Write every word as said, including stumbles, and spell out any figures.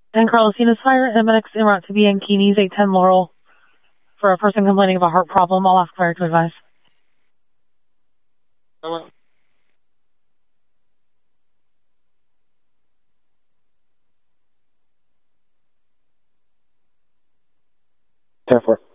San Carlosinas Fire, M X en route to Bianchini's eight ten Laurel for a person complaining of a heart problem. I'll ask fire to advise. ten four.